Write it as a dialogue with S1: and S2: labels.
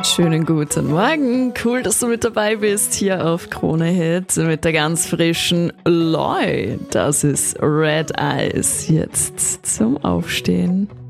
S1: Schönen guten Morgen. Cool, dass du mit dabei bist hier auf Krone Hit mit der ganz frischen Loi. Das ist Red Eyes jetzt zum Aufstehen.